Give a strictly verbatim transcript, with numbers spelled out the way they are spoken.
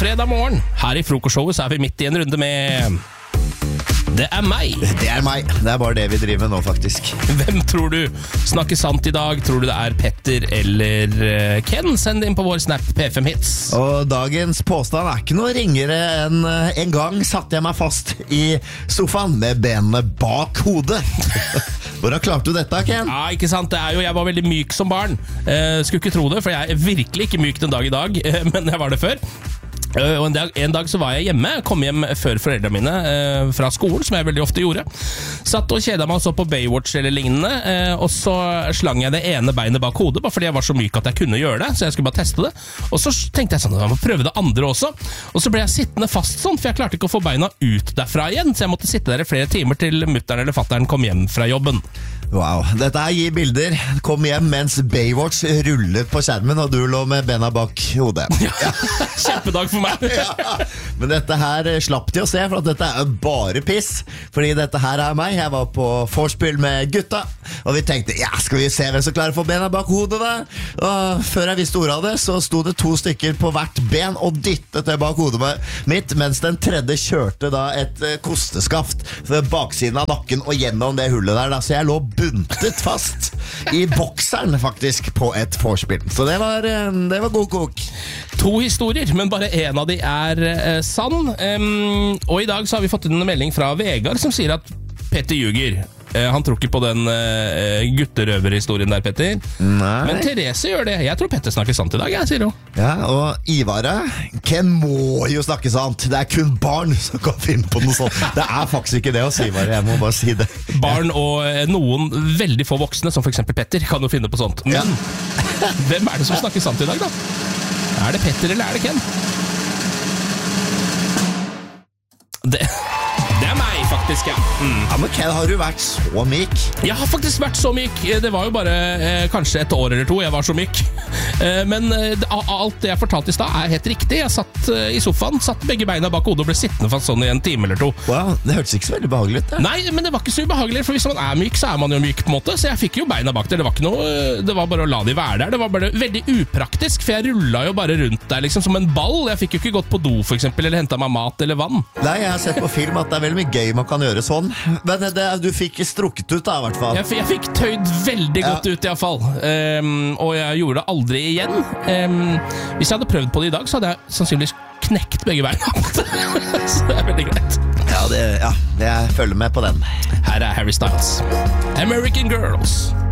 fredag morgen. Her i frokostshowet så er vi midt i en runde med Det er meg. Det er meg. Det er bare det vi driver med nå, faktisk. Hvem tror du snakker sant i dag? Tror du det er Petter eller Ken? Send inn på vår Snap P fem Hits. Og dagens påstand er ikke noe ringere enn en gang satte jeg meg fast i sofaen med benene bak hodet. Hvordan klarte du dette, Ken? Ja, ikke sant? Det er jo, jeg var veldig myk som barn. Eh, skulle ikke tro det, for jeg er virkelig ikke myk den dag i dag, eh, men jeg var det før. Og en dag, en dag så var jeg hjemme, kom hjem før foreldrene mine eh, fra skolen, som jeg veldig ofte gjorde. Satt og kjedet meg og så på Baywatch eller lignende, eh, og så slang jeg det ene beinet bak hodet, bare fordi jeg var så myk at jeg kunne gjøre det, så jeg skulle bare teste det. Og så tenkte jeg sånn, jeg må prøve det andre også. Og så ble jeg sittende fast sånn, for jeg klarte ikke å få beina ut derfra igjen, så jeg måtte sitte der i flere timer til mutteren eller fatteren kom hjem fra jobben. Wow, dette her gir bilder. Kom hjem mens Baywatch rullet på skjermen, og du lå med bena bak hodet. Ja, kjempedag for meg. Ja, men dette her slapp de å se, for at dette er bare piss. Fordi dette her er meg. Jeg var på vorspiel med gutta, og vi tenkte, ja, skal vi se hvem som klarer å få bena bak hodet da? Og før jeg visste ordet av det, så sto det to stykker på hvert ben og dyttet det bak hodet mitt, mens den tredje kjørte da et kosteskaft ved baksiden av nakken og gjennom det hullet der. Da. Så jeg lå buntet fast i bokseren faktisk på et vorspiel. Så det var, det var god kok. To historier, men bare en av de er eh, sann. Um, og i dag så har vi fått en melding fra Vegard som sier at Petter ljuger. Uh, han tror ikke på den uh, gutterøverhistorien der, Petter. Nei. Men Therese gjør det. Jeg tror Petter snakker sant i dag, jeg, sier hun. Ja, og Ivare, Ken må jo snakke sant. Det er kun barn som kan finne på noe sånt. Det er faktisk ikke det å si, Ivare. Jeg må bare si det. Barn og uh, noen veldig få voksne, som for eksempel Petter, kan jo finne på sånt. Men ja. Hvem er det som snakker sant i dag, da? Er det Petter eller er det Ken? Det, det er meg, faktisk, ja. Mm. Ja, men Ken, har du vært så myk? Jeg har faktisk vært så myk. Det var jo bare eh, kanskje et år eller to jeg var så myk. Eh, men eh, alt det jeg fortalte i sted er helt riktig. Jeg satt eh, i sofaen, satt begge beina bak hodet og ble sittende fast sånn i en time eller to. Wow, det hørtes ikke så veldig behagelig ut. Det. Nei, men det var ikke så ubehagelig, for hvis man er myk, så er man jo myk på en måte. Så jeg fikk jo beina bak der. Det var ikke noe, det var bare å la de være der. Det var bare veldig upraktisk, for jeg rullet jo bare rundt der liksom som en ball. Jeg fikk jo ikke gått på do for eksempel, eller hentet meg mat eller vann. Nei, jeg har sett på film at det er veldig mye gøy man kan gjøre sånn. Men det, du fikk strukket ut da, i hvert fall. Jeg, jeg fikk tøyd veldig godt ja. ut i hvert fall. Um, og jeg gjorde det aldri igjen. Um, hvis jeg hadde prøvd på det i dag, så hadde jeg sannsynligvis knekt begge beina. Så det er veldig greit. Ja, det, ja, jeg følger med på den. Her er Harry Styles. American Girls.